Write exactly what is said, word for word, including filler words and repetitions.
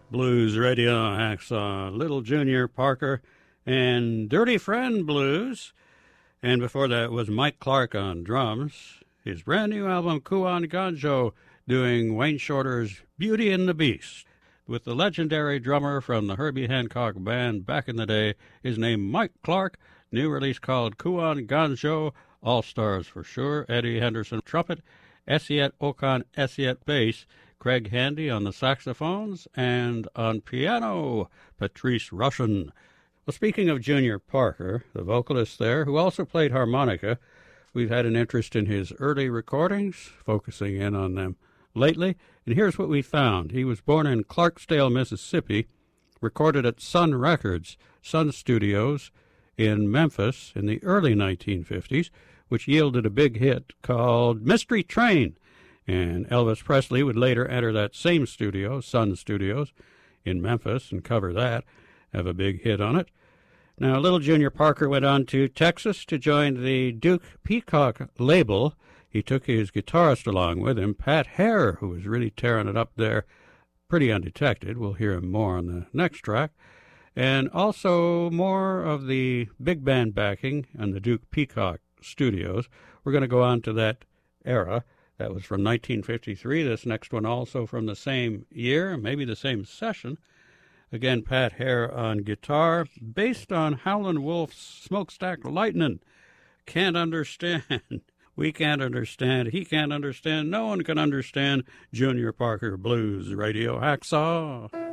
Blues Radio, Hacksaw, Little Junior Parker, and Dirty Friend Blues. And before that was Mike Clark on drums. His brand new album, Kuan Ganjo, doing Wayne Shorter's Beauty and the Beast. With the legendary drummer from the Herbie Hancock Band back in the day, his name Mike Clark. New release called Kuan Ganjo, All Stars for sure. Eddie Henderson trumpet, Esiet Okan Esiet bass, Craig Handy on the saxophones, and on piano, Patrice Rushen. Well, speaking of Junior Parker, the vocalist there, who also played harmonica, we've had an interest in his early recordings, focusing in on them lately, and here's what we found. He was born in Clarksdale, Mississippi, recorded at Sun Records, Sun Studios in Memphis in the early nineteen fifties, which yielded a big hit called Mystery Train. And Elvis Presley would later enter that same studio, Sun Studios, in Memphis, and cover that, have a big hit on it. Now, Little Junior Parker went on to Texas to join the Duke Peacock label. He took his guitarist along with him, Pat Hare, who was really tearing it up there, pretty undetected. We'll hear him more on the next track. And also more of the big band backing on the Duke Peacock Studios. We're going to go on to that era. That was from nineteen fifty-three. This next one also from the same year, maybe the same session. Again, Pat Hare on guitar, based on Howlin' Wolf's Smokestack Lightnin'. Can't understand. We can't understand. He can't understand. No one can understand Junior Parker Blues Radio. Hacksaw.